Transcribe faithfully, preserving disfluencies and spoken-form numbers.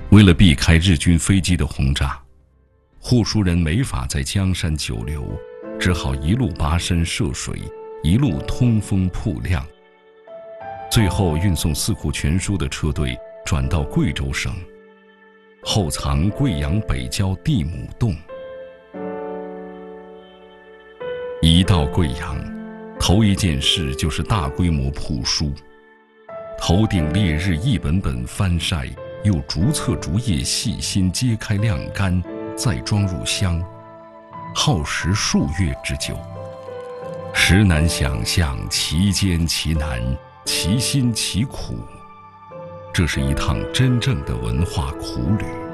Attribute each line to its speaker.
Speaker 1: 为了避开日军飞机的轰炸，护书人没法在江山久留，只好一路跋山涉水，一路通风铺亮。最后运送《四库全书》的车队转到贵州省，后藏贵阳北郊地亩洞。一到贵阳，头一件事就是大规模铺书，头顶烈日一本本翻晒，又逐册逐页细心揭开晾干，再装入箱，耗时数月之久。实难想象，其艰其难，其辛其苦。这是一趟真正的文化苦旅。